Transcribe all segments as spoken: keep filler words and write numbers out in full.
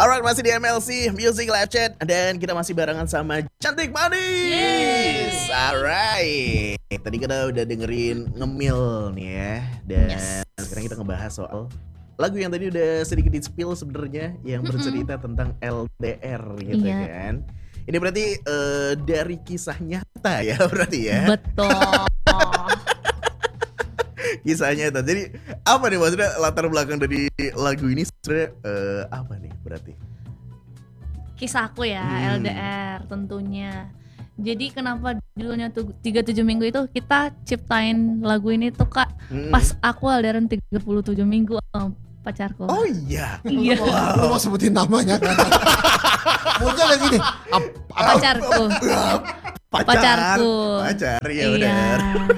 Alright, masih di M L C Music Live Chat dan kita masih barengan sama Cantik Manis. Alright, tadi kita udah dengerin ngemil nih ya, dan yes. sekarang kita ngebahas soal lagu yang tadi udah sedikit di-spill sebenarnya, yang bercerita mm-hmm. tentang L D R gitu yeah. kan. Ini berarti uh, dari kisah nyata ya berarti ya. Betul. Kisahnya itu. Jadi apa nih maksudnya latar belakang dari lagu ini sebenarnya uh, apa nih berarti? Kisahku ya, hmm. L D R tentunya. Jadi kenapa judulnya tuh tiga puluh tujuh minggu itu kita ciptain lagu ini tuh Kak hmm. pas aku L D R-an tiga puluh tujuh minggu sama pacarku. Oh iya. Iya. Lu mau sebutin namanya kan? Mungkin kayak gini. Ap- pacarku. Pacar. Pacarku. Pacar ya iya. benar.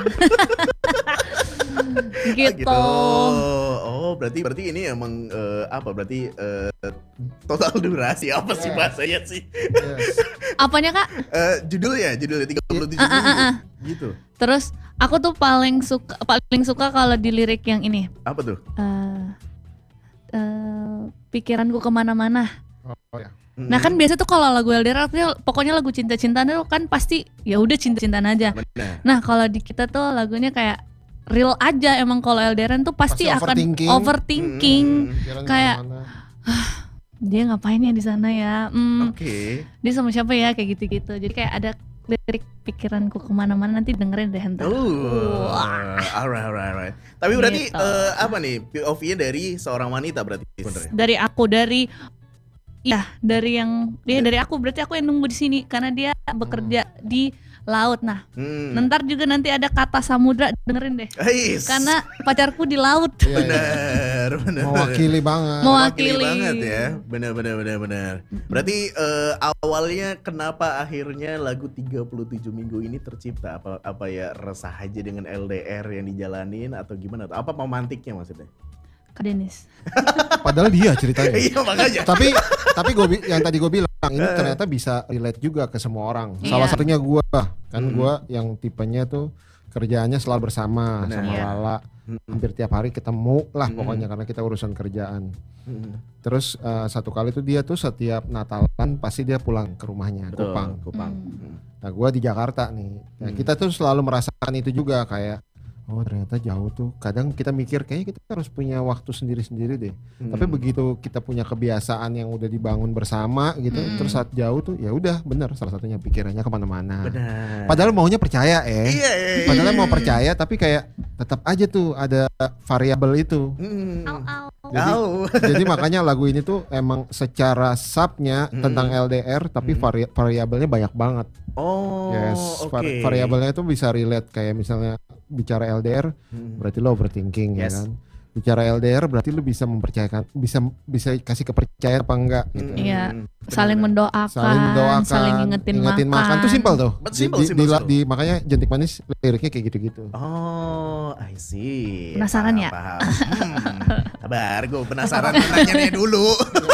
Gitu. Oh, berarti berarti ini emang uh, apa? Berarti uh, total durasi apa sih bahasanya sih? Yes. Apanya Kak? Uh, judulnya, judulnya tiga puluh tujuh uh, uh, uh, uh. gitu. Terus aku tuh paling suka paling suka kalau di lirik yang ini. Apa tuh? Uh, uh, pikiranku kemana-mana. Oh ya. Nah kan biasa tuh kalau lagu L D R pokoknya lagu cinta-cintaan tuh kan pasti ya udah cinta-cintaan aja. Bener. Nah kalau di kita tuh lagunya kayak real aja, emang kalau L D R tuh pasti, pasti akan overthinking, overthinking. Hmm. Kayak ah, dia ngapain ya di sana ya? Hmm, Oke. Okay. Dia sama siapa ya kayak gitu-gitu. Jadi kayak ada lirik pikiranku kemana-mana, nanti dengerin deh ntar. Oh, alright, alright, alright. Tapi berarti gitu. uh, apa nih P O V-nya dari seorang wanita berarti sebenarnya? Dari aku, dari ya dari yang dia dari aku berarti aku yang nunggu di sini karena dia bekerja hmm. di laut. Nah, hmm. ntar juga nanti ada kata samudra, dengerin deh. Ais. Karena pacarku di laut. Benar, benar. Mewakili banget. Mewakili banget ya. Benar, benar, benar, benar. Berarti uh, awalnya kenapa akhirnya lagu tiga puluh tujuh minggu ini tercipta? Apa apa ya resah aja dengan L D R yang dijalanin atau gimana? Apa pemantiknya maksudnya? Kak Denis. Padahal dia ceritanya. Iya makanya. Tapi tapi gue yang tadi gue bilang ini ternyata bisa relate juga ke semua orang. Iya. Salah satunya gue kan hmm. gue yang tipenya tuh kerjaannya selalu bersama. Bener. Sama iya. Lala. Hmm. Hampir tiap hari ketemu lah hmm. pokoknya karena kita urusan kerjaan. Hmm. Terus uh, satu kali tuh dia tuh setiap Natalan pasti dia pulang ke rumahnya. Betul, Kupang. Kupang. Hmm. Nah gue di Jakarta nih. Nah, hmm. kita tuh selalu merasakan itu juga kayak oh ternyata jauh tuh. Kadang kita mikir kayaknya kita harus punya waktu sendiri-sendiri deh. Hmm. Tapi begitu kita punya kebiasaan yang udah dibangun bersama gitu, hmm. terus saat jauh tuh ya udah bener salah satunya pikirannya kemana-mana. Benar. Padahal maunya percaya eh. Iya, iya, iya. Padahal mau percaya tapi kayak tetap aja tuh ada variabel itu. Hmm. Au, au. Jadi, jadi makanya lagu ini tuh emang secara subnya hmm. tentang L D R tapi hmm. vari- variabelnya banyak banget. Oh, yes, oke. Okay. Variabelnya itu bisa relate kayak misalnya bicara L D R, hmm. berarti lo overthinking yes. ya kan. Bicara L D R berarti lo bisa mempercayakan, bisa bisa kasih kepercayaan apa enggak gitu. Iya, hmm. saling mendoakan, saling mendoakan, saling ingetin, ingetin makan. makan. Itu simpel tuh. Simple, di, simple, di, simple. Di, makanya Cantik Manis liriknya kayak gitu-gitu. Oh, I see. Penasaran paham, ya? Paham. Hmm. Sabar, gue penasaran nanya dulu.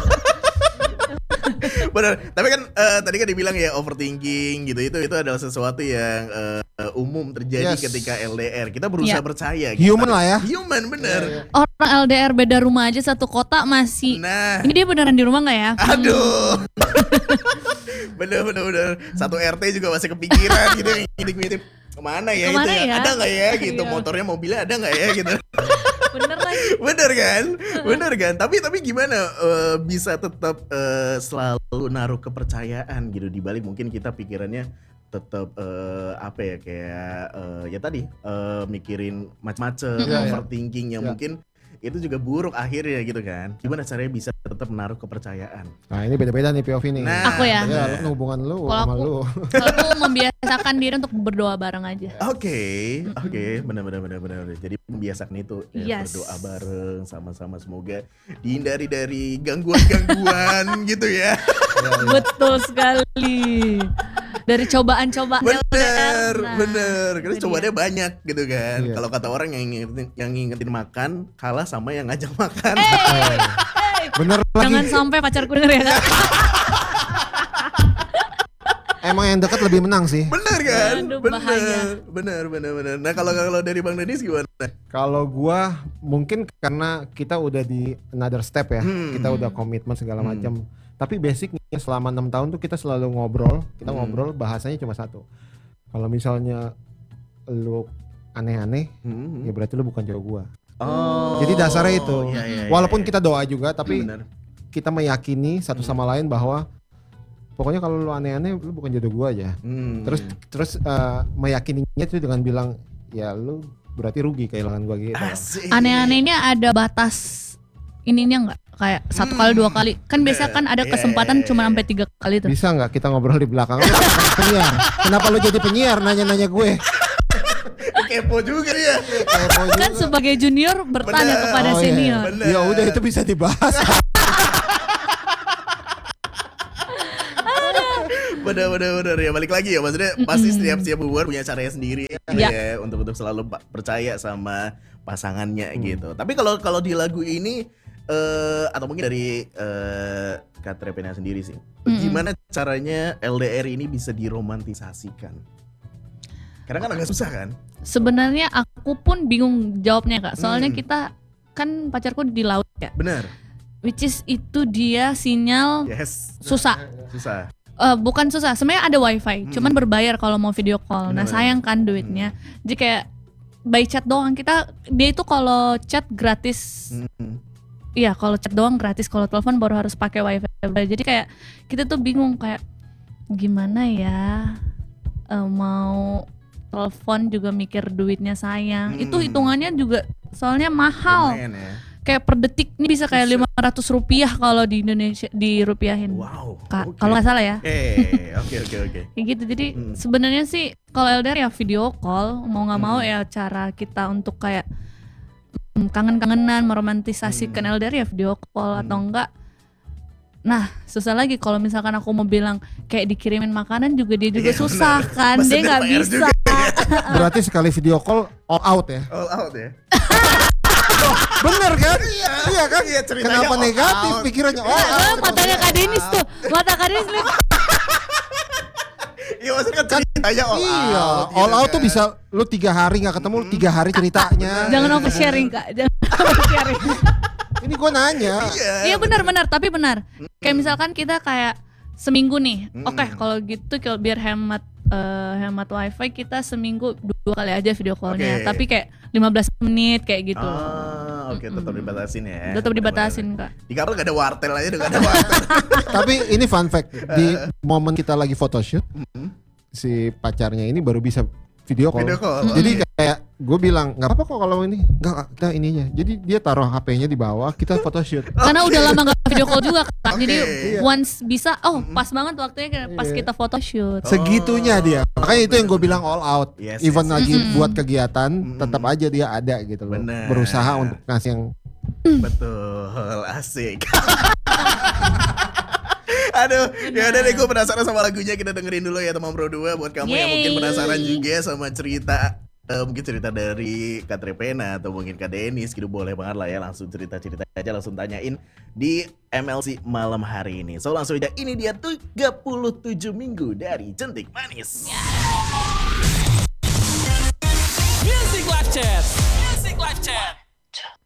Benar, tapi kan uh, tadi kan dibilang ya overthinking gitu itu itu adalah sesuatu yang uh, umum terjadi yes. ketika L D R. Kita berusaha yeah. percaya. Human lah ya. Human bener. Yeah, yeah. Orang L D R beda rumah aja satu kota masih. Nah, ini dia beneran di rumah nggak ya? Aduh. bener bener bener. Satu R T juga masih kepikiran gitu yang ngintip-ngintip kemana ya kemana itu ya? Ada nggak ya gitu motornya mobilnya ada nggak ya gitu. Bener lagi. Bener kan? Bener kan? Tapi tapi gimana uh, bisa tetap uh, selalu naruh kepercayaan gitu di balik mungkin kita pikirannya tetap uh, apa ya kayak uh, ya tadi uh, mikirin macam-macam, yeah, overthinking yang yeah. mungkin itu juga buruk akhirnya gitu kan. Gimana caranya bisa tetap menaruh kepercayaan? Nah ini beda-beda nih P O V nih. Nah, aku ya. Ya lu hubungan lu kalo sama aku, lu. Kalau aku membiasakan diri untuk berdoa bareng aja. Oke, okay, oke, okay. benar-benar benar-benar. Jadi membiasakan itu ya, yes. berdoa bareng sama-sama semoga dihindari dari gangguan-gangguan gitu ya. Betul sekali. Dari cobaan-cobaan bener, nah, bener. Karena cobaannya banyak gitu kan. Iya. Kalau kata orang yang ngingetin, yang ngingetin makan kalah sama yang ngajak makan. Hey, hey. Bener lagi. Jangan sampai pacarku denger ya. emang yang dekat lebih menang sih. Bener kan? Aduh, bener, bahaya. bener, bener, bener. Nah kalau kalau dari Bang Dedis gimana? Kalau gua mungkin karena kita udah di another step ya, Hmm. kita udah komitmen segala Hmm. macam. Tapi basicnya selama enam tahun tuh kita selalu ngobrol, kita Hmm. ngobrol bahasanya cuma satu. Kalau misalnya lu aneh-aneh, Hmm. ya berarti lu bukan cowok gua. Oh. Jadi dasarnya itu. Iya, iya, iya, Walaupun iya. kita doa juga, tapi Bener. kita meyakini satu sama lain bahwa pokoknya kalau lu aneh-aneh lu bukan jodoh gua aja. Hmm. Terus terus eh, meyakininya itu dengan bilang ya lu berarti rugi kehilangan gua gitu. Asik. Aneh-anehnya ada batas ininya nggak? Kayak satu kali dua kali. Kan biasanya kan ada Iya, kesempatan iya, cuma iya. sampai tiga kali tuh. Bisa nggak kita ngobrol di belakang? Lu kan penyiar. Kenapa lu jadi penyiar nanya-nanya gue? Kepo juga dia. Kepo juga. Kan sebagai junior bertanya Bener. kepada Oh, iya. senior. Bener. Ya udah itu bisa dibahas. Bener, bener, bener. Ya balik lagi ya, maksudnya pasti setiap setiap hubungan punya caranya sendiri Ya. ya untuk untuk selalu pa- percaya sama pasangannya Hmm. gitu. Tapi kalau kalau di lagu ini eh atau mungkin dari eh Kak Trepena sendiri sih, Mm-mm. gimana caranya L D R ini bisa diromantisasikan? Karena kan agak susah kan? Sebenarnya aku pun bingung jawabnya Kak. Soalnya Hmm. kita kan pacarku di laut ya. Bener. Which is itu dia sinyal Yes. susah. Susah. Eh, bukan susah, sebenarnya ada wifi, Hmm. cuman berbayar kalau mau video call. Nah Bener-bener. sayang kan duitnya. Jadi kayak by chat doang kita, dia itu kalau chat gratis. Hmm. Iya, kalau chat doang gratis, kalau telepon baru harus pakai wifi. Jadi kayak kita tuh bingung kayak gimana ya, eh, mau telepon juga mikir duitnya sayang. Hmm. Itu hitungannya juga soalnya mahal. Lumayan ya. Kayak per detik ini bisa kayak lima ratus rupiah kalau di Indonesia dirupiahin. Wow. Kak, Oke. kalau nggak salah ya. Eh, oke oke oke. Kayak gitu. Jadi Hmm. sebenarnya sih kalau L D R ya video call, mau nggak mau Hmm. ya cara kita untuk kayak mm, kangen-kangenan, meromantisasikan Hmm. L D R ya video call atau Hmm. enggak. Nah susah lagi kalau misalkan aku mau bilang kayak dikirimin makanan juga dia juga Iya, susah benar. kan, Maksudnya dia nggak P R bisa. juga. Berarti sekali video call all out ya. All out ya. Bener kan? Iya. Iya kan? Iya, ceritanya Kenapa all negatif out. pikirannya? Oh, Eh, matanya Kak Denis tuh, mata Kak Denis lihat. Iya maksudnya kan ceritanya all iya, out. all gitu out tuh kan. bisa lu tiga hari nggak ketemu, tiga hari ceritanya. Jangan oversharing Kak, jangan oversharing. Ini gue nanya. Iya. Iya benar-benar, tapi benar. Kayak misalkan kita kayak seminggu nih, Mm. oke kalau gitu kalau biar hemat eh, hemat wifi kita seminggu dua kali aja video callnya, Oke. tapi kayak lima belas menit kayak gitu. Ah, oke tetap dibatasin ya. Tetap dibatasin Kak. Di kamar gak ada wartel aja, udah gak ada wartel. Tapi ini fun fact, di momen kita lagi photoshoot, Mm. si pacarnya ini baru bisa video call. Video call. Jadi Oke. kayak gue bilang nggak apa-apa kok kalau ini, nggak kita ininya. Jadi dia taruh H P-nya di bawah, kita photoshoot. Karena udah lama gak video call juga Kak. Jadi Oke. once bisa, oh pas banget waktunya kayak pas Iya. kita photoshoot. Segitunya dia. Makanya itu yang gue bilang all out. Yes, Even yes. lagi Mm-mm. buat kegiatan, Mm-mm. tetap aja dia ada gitu loh. Bener. Berusaha untuk ngasih yang Betul, asik. Aduh, ya udah deh, gue penasaran sama lagunya. Kita dengerin dulu ya teman Pro dua. Buat kamu yang Yeay. mungkin penasaran juga sama cerita eh, mungkin cerita dari Kak Trepena atau mungkin Kak Denis gitu, boleh banget lah ya, langsung cerita-cerita aja, langsung tanyain di M L C malam hari ini. So langsung aja, ini dia tiga puluh tujuh minggu dari Cantik Manis.